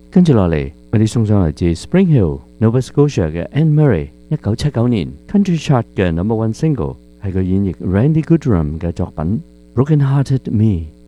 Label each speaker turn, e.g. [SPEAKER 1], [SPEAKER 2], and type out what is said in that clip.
[SPEAKER 1] 跟住落嚟，我哋送上嚟自 Spring Hill、Nova Scotia 嘅 Anne Murray 1979年 Country Chart 嘅 No.1 Single，係佢演繹 Randy Goodrum 嘅作品《Broken Hearted Me》。